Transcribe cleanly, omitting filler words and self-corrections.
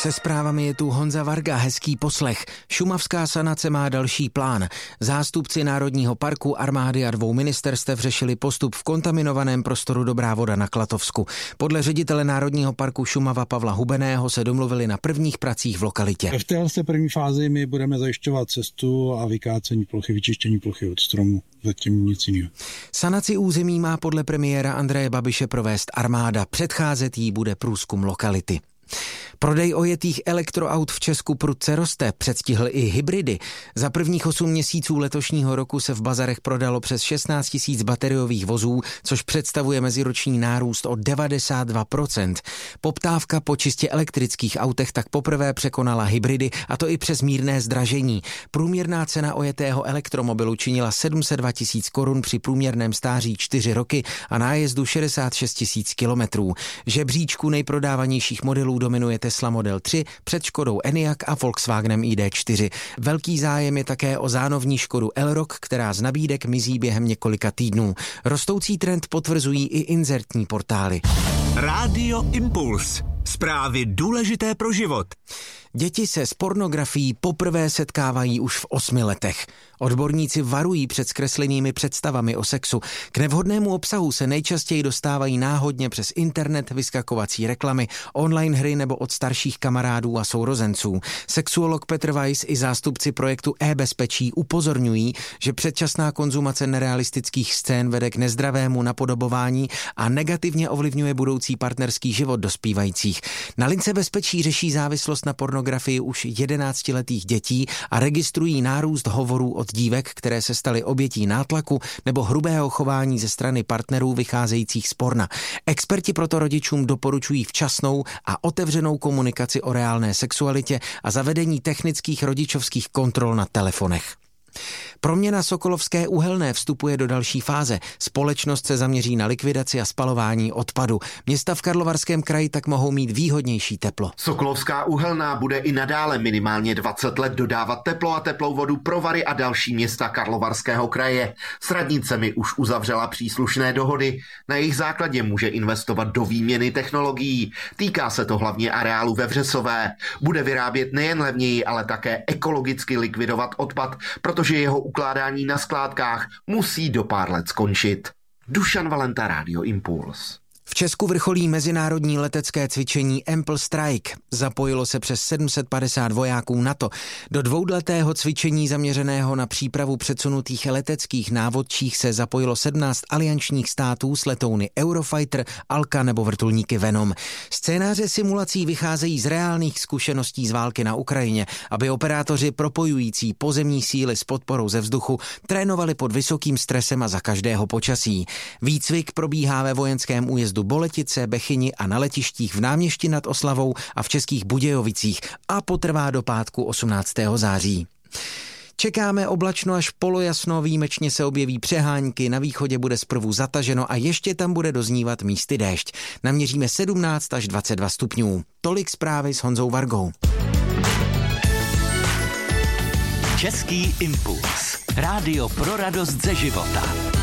Se zprávami je tu Honza Varga, hezký poslech. Šumavská sanace má další plán. Zástupci Národního parku, armády a 2 ministerstev řešili postup v kontaminovaném prostoru Dobrá voda na Klatovsku. Podle ředitele Národního parku Šumava Pavla Hubeného se domluvili na prvních pracích v lokalitě. V téhle první fázi my budeme zajišťovat cestu a vykácení plochy, vyčištění plochy od stromu. Zatím nic jiného. Sanaci území má podle premiéra Andreje Babiše provést armáda. Předcházet jí bude průzkum lokality. Prodej ojetých elektroaut v Česku prudce roste, předstihl i hybridy. Za prvních 8 měsíců letošního roku se v bazarech prodalo přes 16 000 bateriových vozů, což představuje meziroční nárůst o 92%. Poptávka po čistě elektrických autech tak poprvé překonala hybridy, a to i přes mírné zdražení. Průměrná cena ojetého elektromobilu činila 702 000 korun při průměrném stáří 4 roky a nájezdu 66 000 kilometrů. Žebříčku nejprodávanějších modelů dominuje Tesla Model 3 před Škodou Enyaq a Volkswagenem ID4. Velký zájem je také o zánovní Škodu Elroq, která z nabídek mizí během několika týdnů. Rostoucí trend potvrzují i inzertní portály. Rádio Impuls. Zprávy důležité pro život. Děti se s pornografií poprvé setkávají už v 8 letech. Odborníci varují před zkreslenými představami o sexu. K nevhodnému obsahu se nejčastěji dostávají náhodně přes internet, vyskakovací reklamy, online hry nebo od starších kamarádů a sourozenců. Sexuolog Petr Weiss i zástupci projektu e-bezpečí upozorňují, že předčasná konzumace nerealistických scén vede k nezdravému napodobování a negativně ovlivňuje budoucí partnerský život dospívajících. Na lince bezpečí řeší závislost na pornografii už 11letých dětí a registrují nárůst hovorů od dívek, které se staly obětí nátlaku nebo hrubého chování ze strany partnerů vycházejících z porna. Experti proto rodičům doporučují včasnou a otevřenou komunikaci o reálné sexualitě a zavedení technických rodičovských kontrol na telefonech. Proměna Sokolovské uhelné vstupuje do další fáze. Společnost se zaměří na likvidaci a spalování odpadu. Města v Karlovarském kraji tak mohou mít výhodnější teplo. Sokolovská uhelná bude i nadále minimálně 20 let dodávat teplo a teplou vodu pro Vary a další města Karlovarského kraje. S radnicemi už uzavřela příslušné dohody. Na jejich základě může investovat do výměny technologií. Týká se to hlavně areálu ve Vřesové. Bude vyrábět nejen levněji, ale také ekologicky likvidovat odpad, protože jeho ukládání na skládkách musí do pár let skončit. Dušan Valenta, Rádio Impuls. V Česku vrcholí mezinárodní letecké cvičení Ample Strike. Zapojilo se přes 750 vojáků NATO. Do 2letého cvičení zaměřeného na přípravu předsunutých leteckých návodčích se zapojilo 17 aliančních států s letouny Eurofighter, Alka nebo vrtulníky Venom. Scénáře simulací vycházejí z reálných zkušeností z války na Ukrajině, aby operátoři propojující pozemní síly s podporou ze vzduchu trénovali pod vysokým stresem a za každého počasí. Výcvik probíhá ve vojenském újezdu Boletice, Bechyni a na letištích v Náměšti nad Oslavou a v Českých Budějovicích a potrvá do pátku 18. září. Čekáme oblačno až polojasno, výjimečně se objeví přehánky, na východě bude zprvu zataženo a ještě tam bude doznívat místy déšť. Naměříme 17 až 22 stupňů. Tolik zprávy s Honzou Vargou. Český impuls. Rádio pro radost ze života.